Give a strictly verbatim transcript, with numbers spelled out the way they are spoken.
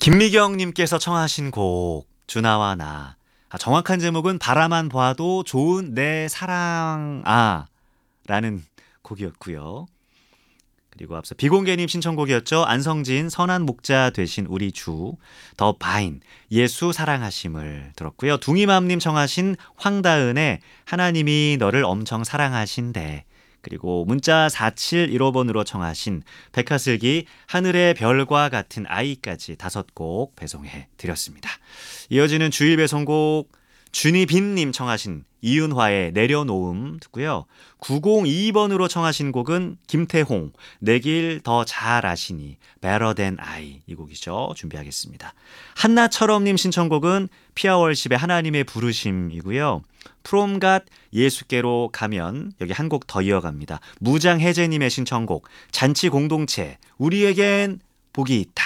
김미경님께서 청하신 곡 주나와 나. 아, 정확한 제목은 바라만 봐도 좋은 내 사랑아 라는 곡이었고요. 그리고 앞서 비공개님 신청곡이었죠. 안성진 선한 목자 되신 우리 주, 더 바인 예수 사랑하심을 들었고요. 둥이맘님 청하신 황다은의 하나님이 너를 엄청 사랑하신대. 그리고 문자 사칠일오 번으로 청하신 백하슬기 하늘의 별과 같은 아이까지 다섯 곡 배송해 드렸습니다. 이어지는 주일 배송곡 준이빈님 청하신 이윤화의 내려놓음 듣고요. 구공이 번으로 청하신 곡은 김태홍 내 길 더 잘 아시니 Better Than I 이 곡이죠. 준비하겠습니다. 한나처럼님 신청곡은 피아월십의 하나님의 부르심이고요. From God 예수께로 가면 여기 한 곡 더 이어갑니다. 무장해제님의 신청곡 잔치 공동체 우리에겐 복이 있다.